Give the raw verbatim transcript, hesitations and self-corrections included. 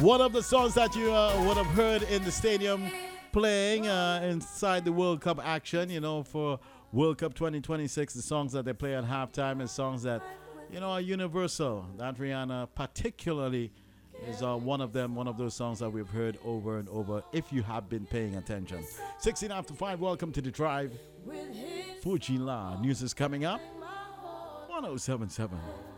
One of the songs that you uh, would have heard in the stadium playing uh, inside the World Cup action, you know, for World Cup twenty twenty-six, the songs that they play at halftime and songs that, you know, are universal. That Rihanna particularly is uh, one of them, one of those songs that we've heard over and over if you have been paying attention. sixteen after five, welcome to The Drive. Fuji La. News is coming up. one oh seven point seven.